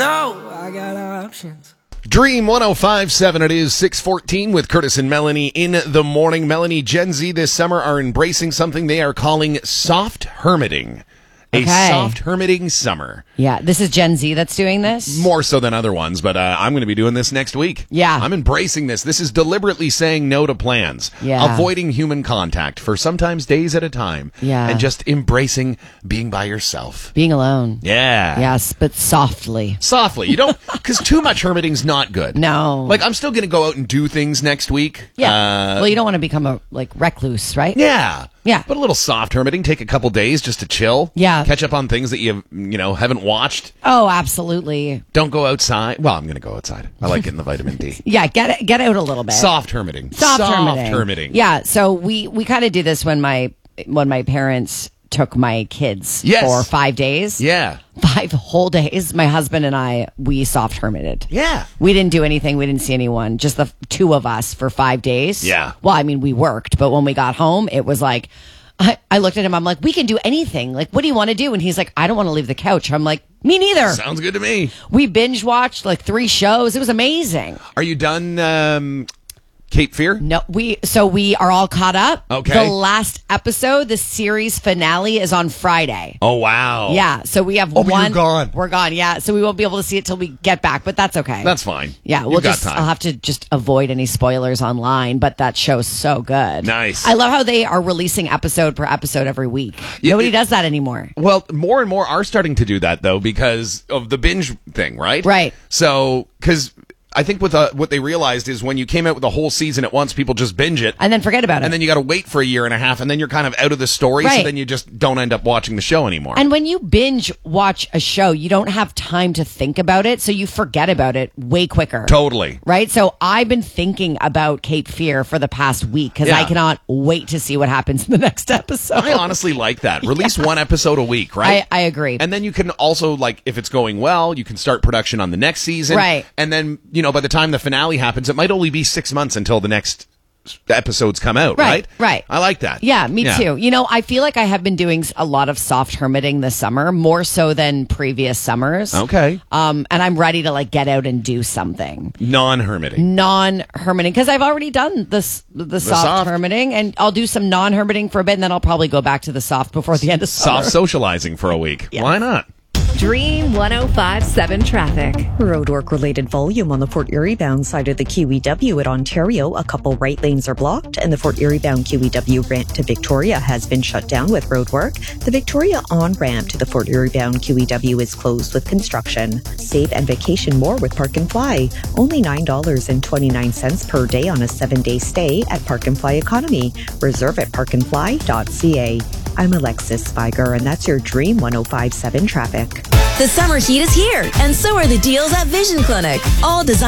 know I got options. Dream 105.7. It is 6:14 with Curtis and Melanie in the morning. Melanie, Gen Z this summer are embracing something they are calling soft hermiting. A soft hermiting summer. Yeah, this is Gen Z that's doing this? More so than other ones, but I'm going to be doing this next week. Yeah. I'm embracing this. This is deliberately saying no to plans. Yeah. Avoiding human contact for sometimes days at a time. Yeah. And just embracing being by yourself. Being alone. Yeah. Yes, but softly. Softly. You don't, because too much hermiting's not good. No. Like, I'm still going to go out and do things next week. Yeah. Well, you don't want to become a recluse, right? Yeah. Yeah. But a little soft hermiting, take a couple days just to chill. Yeah. Catch up on things that you haven't watched. Oh, absolutely. Don't go outside. Well, I'm going to go outside. I like getting the vitamin D. Yeah, get out a little bit. Soft hermiting. Soft hermiting. Yeah, so we kind of do this when my parents took my kids for 5 days. Yeah. 5 whole days. My husband and I, we soft hermited. Yeah. We didn't do anything. We didn't see anyone. Just the two of us for 5 days. Yeah. Well, I mean, we worked, but when we got home, it was like, I looked at him. I'm like, we can do anything. Like, what do you want to do? And he's like, I don't want to leave the couch. I'm like, me neither. Sounds good to me. We binge watched like 3 shows. It was amazing. Are you done Cape Fear? No, we are all caught up. Okay. The last episode, the series finale, is on Friday. Oh, wow. Yeah, so we have but one. you're gone. We're gone, yeah. So we won't be able to see it till we get back, but that's okay. That's fine. Yeah, You've got time. I'll have to just avoid any spoilers online, but that show's so good. Nice. I love how they are releasing episode per episode every week. Nobody does that anymore. Well, more and more are starting to do that, though, because of the binge thing, right? Right. So, because I think with what they realized is when you came out with a whole season at once, people just binge it. And then forget about it. And then you got to wait for a year and a half, and then you're kind of out of the story, so Right. then you just don't end up watching the show anymore. And when you binge watch a show, you don't have time to think about it, so you forget about it way quicker. Totally. Right? So I've been thinking about Cape Fear for the past week because I cannot wait to see what happens in the next episode. I honestly like that. Release one episode a week, right? I agree. And then you can also, like, if it's going well, you can start production on the next season. Right. And then, by the time the finale happens, it might only be 6 months until the next episodes come out, right? Right. I like that. Yeah, me too. I feel like I have been doing a lot of soft hermiting this summer, more so than previous summers. Okay. And I'm ready to get out and do something. Non-hermiting. Non-hermiting, because I've already done the soft hermiting, and I'll do some non-hermiting for a bit, and then I'll probably go back to the soft before the end of summer. Soft socializing for a week. Yes. Why not? Dream 105.7 traffic. Roadwork-related volume on the Fort Erie-bound side of the QEW at Ontario. A couple right lanes are blocked, and the Fort Erie-bound QEW ramp to Victoria has been shut down with roadwork. The Victoria on-ramp to the Fort Erie-bound QEW is closed with construction. Save and vacation more with Park and Fly. Only $9.29 per day on a 7-day stay at Park and Fly Economy. Reserve at parkandfly.ca. I'm Alexis Spiger, and that's your Dream 105.7 traffic. The summer heat is here, and so are the deals at Vision Clinic. All designed